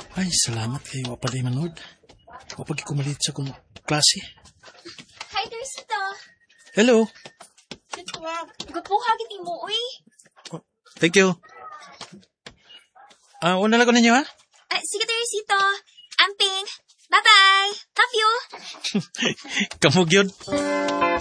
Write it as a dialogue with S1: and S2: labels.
S1: Ay, salamat kayo. Wapaday manood. Wapag kumalit sa kong klase.
S2: Hi, Teresita.
S1: Hello.
S2: Gapuha kiti mo, uy.
S1: Thank you. Una lang ko ninyo, ha?
S2: Sige, Teresita. Amping. Bye-bye. Love you.
S1: Kamog yun.